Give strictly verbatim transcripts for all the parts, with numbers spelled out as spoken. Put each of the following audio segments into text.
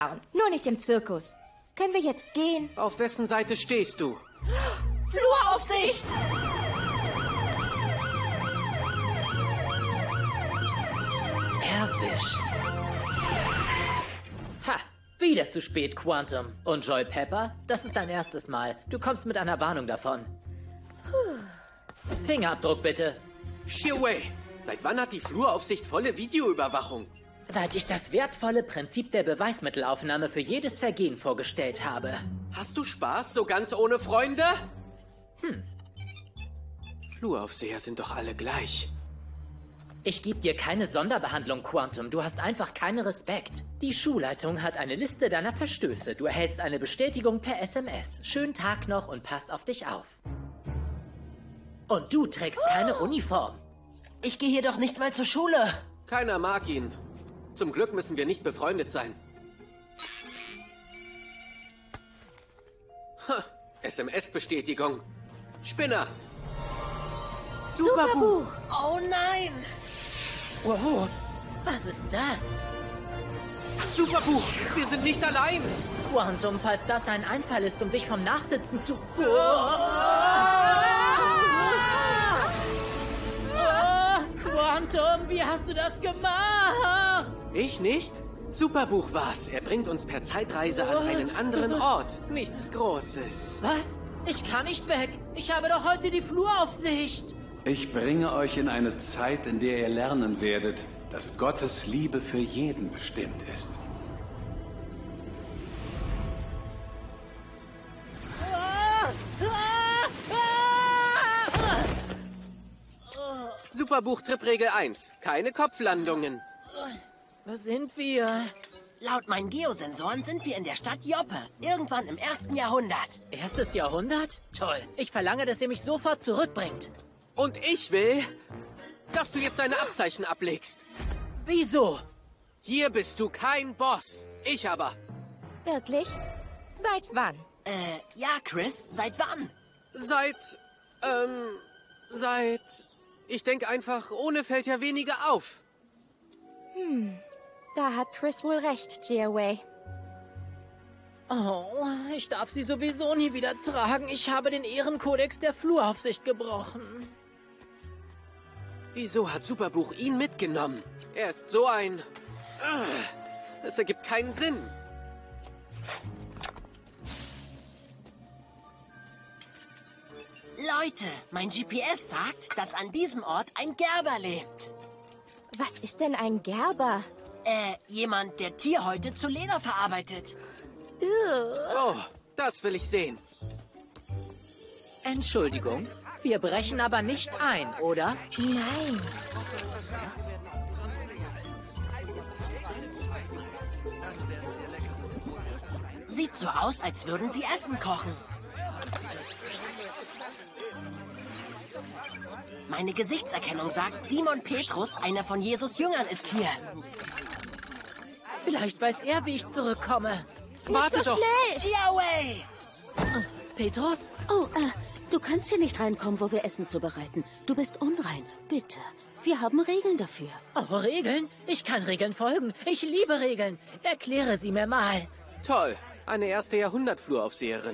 Nur nicht im Zirkus. Können wir jetzt gehen? Auf wessen Seite stehst du? Fluraufsicht! Erwischt. Ha! Wieder zu spät, Quantum. Und Joy Pepper? Das ist dein erstes Mal. Du kommst mit einer Warnung davon. Puh. Fingerabdruck, bitte. Shearway, seit wann hat die Fluraufsicht volle Videoüberwachung? Seit ich das wertvolle Prinzip der Beweismittelaufnahme für jedes Vergehen vorgestellt habe. Hast du Spaß, so ganz ohne Freunde? Hm. Fluraufseher sind doch alle gleich. Ich gebe dir keine Sonderbehandlung, Quantum. Du hast einfach keinen Respekt. Die Schulleitung hat eine Liste deiner Verstöße. Du erhältst eine Bestätigung per S M S. Schönen Tag noch und pass auf dich auf. Und du trägst keine Uniform. Ich gehe hier doch nicht mal zur Schule. Keiner mag ihn. Zum Glück müssen wir nicht befreundet sein. Ha, S M S-Bestätigung. Spinner. Superbuch! Oh nein! Wow, was ist das? Superbuch, wir sind nicht allein. Quantum, falls das ein Einfall ist, um dich vom Nachsitzen zu... Oh. Oh, Quantum, wie hast du das gemacht? Ich nicht? Superbuch war's. Er bringt uns per Zeitreise an einen anderen Ort. Nichts Großes. Was? Ich kann nicht weg. Ich habe doch heute die Fluraufsicht. Ich bringe euch in eine Zeit, in der ihr lernen werdet, dass Gottes Liebe für jeden bestimmt ist. Superbuch Trippregel eins. Keine Kopflandungen. Wo sind wir? Laut meinen Geosensoren sind wir in der Stadt Joppe. Irgendwann im ersten Jahrhundert. Erstes Jahrhundert? Toll. Ich verlange, dass ihr mich sofort zurückbringt. Und ich will, dass du jetzt deine Abzeichen ablegst. Wieso? Hier bist du kein Boss. Ich aber. Wirklich? Seit wann? Äh, ja, Chris, seit wann? Seit, ähm, seit... Ich denke einfach, ohne fällt ja weniger auf. Hm, da hat Chris wohl recht, Shearway. Oh, ich darf sie sowieso nie wieder tragen. Ich habe den Ehrenkodex der Fluraufsicht gebrochen. Wieso hat Superbuch ihn mitgenommen? Er ist so ein... Das ergibt keinen Sinn. Leute, mein G P S sagt, dass an diesem Ort ein Gerber lebt. Was ist denn ein Gerber? Äh, jemand, der Tierhäute zu Leder verarbeitet. Oh, das will ich sehen. Entschuldigung, wir brechen aber nicht ein, oder? Nein. Sieht so aus, als würden sie Essen kochen. Meine Gesichtserkennung sagt, Simon Petrus, einer von Jesus Jüngern, ist hier. Vielleicht weiß er, wie ich zurückkomme. Warte Nicht so doch. schnell! Yahweh! Petrus? Oh, äh, du kannst hier nicht reinkommen, wo wir Essen zubereiten. Du bist unrein. Bitte. Wir haben Regeln dafür. Oh, Regeln? Ich kann Regeln folgen. Ich liebe Regeln. Erkläre sie mir mal. Toll, eine erste Jahrhundert-Fluraufseherin.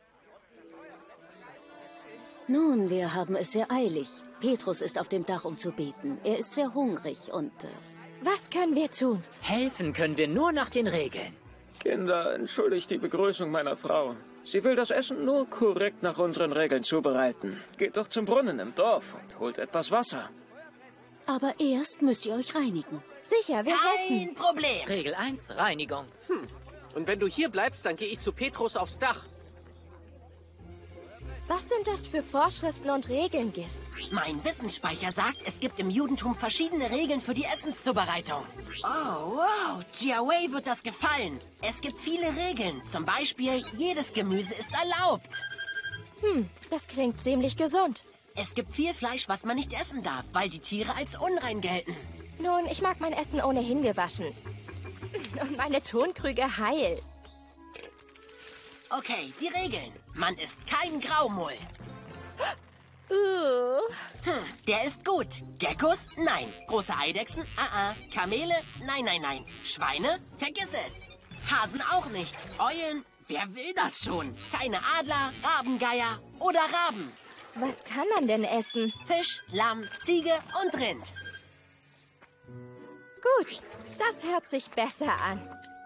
Nun, wir haben es sehr eilig. Petrus ist auf dem Dach, um zu beten. Er ist sehr hungrig und... Äh, Was können wir tun? Helfen können wir nur nach den Regeln. Kinder, entschuldigt die Begrüßung meiner Frau. Sie will das Essen nur korrekt nach unseren Regeln zubereiten. Geht doch zum Brunnen im Dorf und holt etwas Wasser. aber erst müsst ihr euch reinigen. Sicher, wir helfen. Kein Problem. Regel eins, Reinigung. Hm. Und wenn du hier bleibst, dann gehe ich zu Petrus aufs Dach. Was sind das für Vorschriften und Regeln, Gist? Mein Wissensspeicher sagt, es gibt im Judentum verschiedene Regeln für die Essenszubereitung. Oh, wow. Jiawei wird das gefallen. Es gibt viele Regeln. Zum Beispiel, jedes Gemüse ist erlaubt. Hm, das klingt ziemlich gesund. Es gibt viel Fleisch, was man nicht essen darf, weil die Tiere als unrein gelten. Nun, ich mag mein Essen ohnehin gewaschen. Und meine Tonkrüge heil. Okay, die Regeln. Man isst kein Graumull. Uh. Hm, der ist gut. Geckos? Nein. Große Eidechsen? Ah, ah. Kamele? Nein, nein, nein. Schweine? Vergiss es. Hasen auch nicht. Eulen, wer will das schon? Keine Adler, Rabengeier oder Raben. Was kann man denn essen? Fisch, Lamm, Ziege und Rind. Gut, das hört sich besser an.